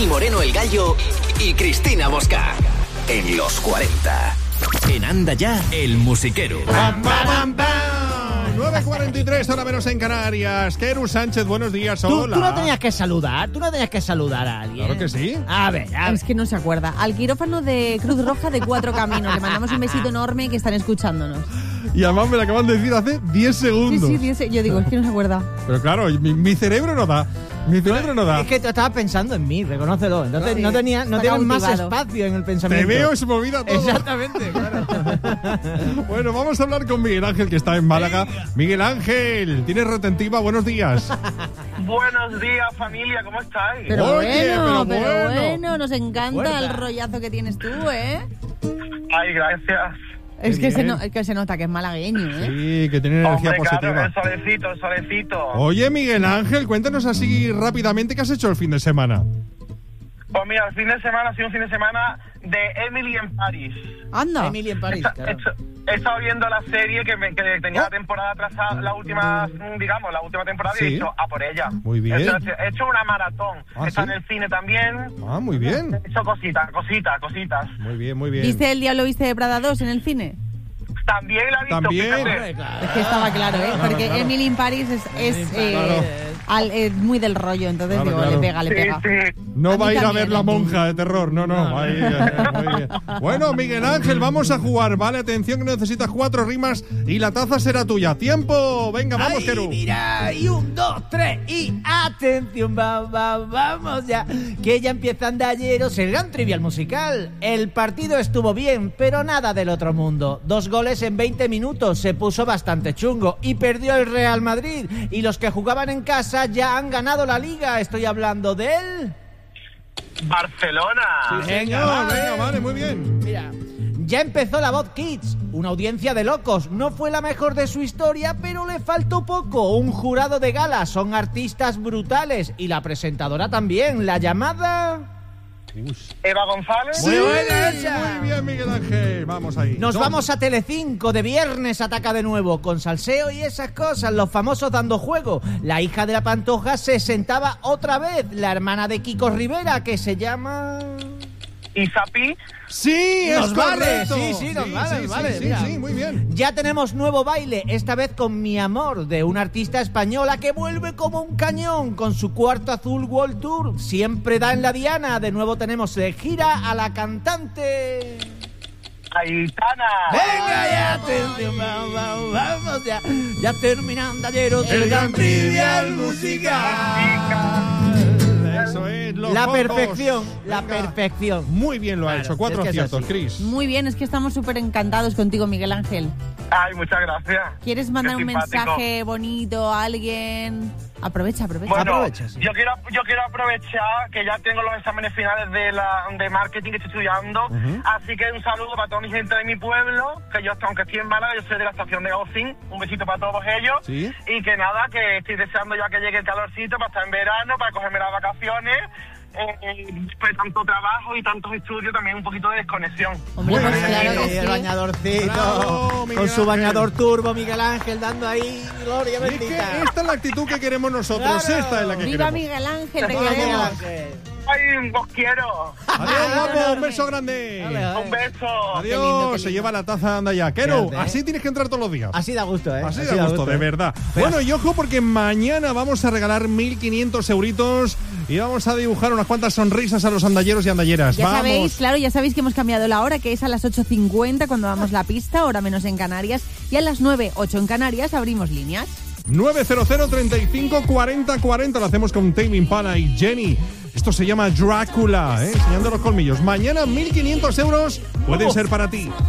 Dani Moreno el Gallo y Cristina Mosca. En los 40. En Anda Ya, el musiquero. 9:43, hora menos en Canarias. Keru Sánchez, buenos días, hola. Tú no tenías que saludar a alguien. Claro que sí. A ver. Es que no se acuerda. Al quirófano de Cruz Roja de Cuatro Caminos. Le mandamos un besito enorme que están escuchándonos. Y además me lo acaban de decir hace 10 segundos. Sí, yo digo, es que no se acuerda. Pero claro, mi cerebro no da. Es que tú estabas pensando en mí, reconócelo. Entonces Sí. no tienes más espacio en el Te pensamiento. veo y se me olvida todo. Exactamente, claro. Bueno, vamos a hablar con Miguel Ángel, que está en Málaga. Miguel Ángel, ¿tienes retentiva? Buenos días. Buenos días, familia, ¿cómo estáis? Pero Oye, bueno, nos encanta Fuerza. el rollazo que tienes tú, ¿eh? Ay, gracias. Es que bien. se nota que es malagueño, ¿eh? Sí, que tiene energía Hombre, positiva. claro, el solecito. Oye, Miguel Ángel, cuéntanos así rápidamente qué has hecho el fin de semana. Pues mira, el fin de semana ha sido un fin de semana de Emily en París. Anda. Emily en París, claro. He estado viendo la serie que tenía la temporada atrasada, la última temporada, y he dicho, a por ella. Muy bien. He hecho una maratón. Ah, Está ¿sí? en el cine también. Ah, muy bien. He hecho cositas. Muy bien, muy bien. ¿Viste El Diablo Viste de Prada 2 en el cine? También la he visto. También. fíjate. Es que estaba claro, ¿eh? Claro, Porque claro. Emily in Paris es muy del rollo, entonces Claro, digo, claro. le pega. Sí. No A mí va a ir a también, ver La ¿eh? Monja de terror, no. Ahí, muy bien. Bueno, Miguel Ángel, vamos a jugar, ¿vale? Atención que necesitas 4 rimas y la taza será tuya. ¡Tiempo! Venga, vamos, Ay, Keru. mira, y 1, 2, 3 y atención, vamos ya, que ya empieza Andalleros, el gran trivial musical. El partido estuvo bien, pero nada del otro mundo. 2 goles en 20 minutos, se puso bastante chungo y perdió el Real Madrid. Y los que jugaban en casa ya han ganado la Liga. Estoy hablando de él. Barcelona. Venga, vale, muy bien. Mira, ya empezó la Voz Kids, una audiencia de locos. No fue la mejor de su historia, pero le faltó poco. Un jurado de gala, son artistas brutales. Y la presentadora también. La llamada... Eva González. Sí. buena esa. Muy bien, Miguel Ángel. Vamos ahí. Nos 2. vamos a Telecinco, de viernes ataca de nuevo, con salseo y esas cosas, los famosos dando juego. La hija de la Pantoja se sentaba otra vez, la hermana de Kiko Rivera, que se llama... Isapi. Sí, es Nos vale, correcto. sí, nos vale, Sí, mira. sí, muy bien. Ya tenemos nuevo baile, esta vez con Mi Amor, de una artista española que vuelve como un cañón con su cuarto azul World Tour. Siempre da en la diana, de nuevo tenemos de gira a la cantante... Aitana. Venga ya, atención, vamos ya. Ya terminando ayer El gran trivial musical. Eso es, los La focos. perfección, la Venga. perfección. Muy bien lo ha Claro, hecho. 4 es que es aciertos, así. Chris. Muy bien, es que estamos súper encantados contigo, Miguel Ángel. Ay, muchas gracias. ¿Quieres mandar Qué un simpático. mensaje bonito a alguien? Aprovecha. Bueno, Aprovecha, sí. yo quiero aprovechar que ya tengo los exámenes finales de marketing que estoy estudiando, así que un saludo para toda mi gente de mi pueblo, que yo, aunque estoy en Málaga, yo soy de la estación de Gaucín, un besito para todos ellos, Sí. y que nada, que estoy deseando ya que llegue el calorcito para estar en verano, para cogerme las vacaciones, pues tanto trabajo y tantos estudios, también un poquito de desconexión. Hombre, Muy pues bien, claro que el sí. bañadorcito, Bravo, Miguel con su Ángel. bañador turbo, Miguel Ángel, dando ahí gloria Y es que bendita. esta es la actitud que queremos nosotros. Claro. Esta es la que ¡Viva queremos. Miguel Ángel! Te Vamos, Miguel queremos. Ángel. ¡Ay, os quiero! Adiós, guapo. Un beso grande. Vale. ¡Un beso! Adiós. lindo, qué Se lindo. lleva la taza, anda ya. Keru, Fíjate, ¿eh? así tienes que entrar todos los días. Así da gusto, ¿eh? Así da gusto, de verdad. Bueno, y ojo porque mañana vamos a regalar 1.500 euritos y vamos a dibujar unas cuantas sonrisas a los andalleros y andalleras. Ya Vamos. sabéis, claro, ya sabéis que hemos cambiado la hora, que es a las 8:50 cuando damos la pista, hora menos en Canarias, y a las 9:08 en Canarias abrimos líneas. 900 35 40 40. Lo hacemos con Tame Impala y Jenny. Esto se llama Drácula, enseñando los colmillos. Mañana 1.500 euros pueden ser para ti.